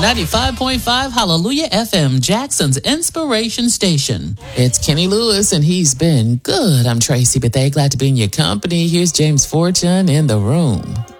95.5 Hallelujah FM, Jackson's inspiration station. It's Kenny Lewis, and he's been good. I'm Tracy Bethea, glad to be in your company. Here's James Fortune in the room.